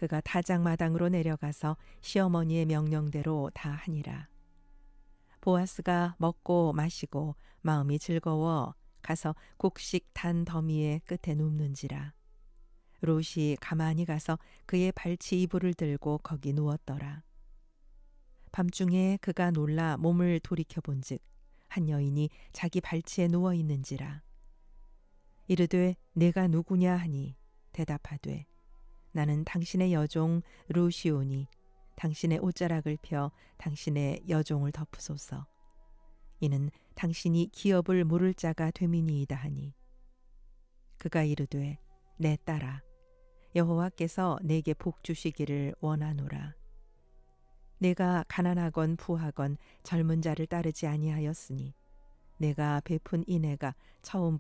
그가 타작마당으로 내려가서 시어머니의 명령대로 다 하니라. 보아스가 먹고 마시고 마음이 즐거워 가서 곡식 단 더미의 끝에 눕는지라. 롯이 가만히 가서 그의 발치 이불을 들고 거기 누웠더라. 밤중에 그가 놀라 몸을 돌이켜 본즉 한 여인이 자기 발치에 누워 있는지라. 이르되 내가 누구냐 하니 대답하되 나는 당신의 여종 롯이오니 당신의 옷자락을 펴 당신의 여종을 덮으소서. 이는 당신이 기업을 물을 자가 됨이니이다 하니 그가 이르되 내 딸아 여호와께서 내게 복 주시기를 원하노라. 내가 가난하건 부하건 젊은 자를 따르지 아니하였으니 내가 베푼 인애가 처음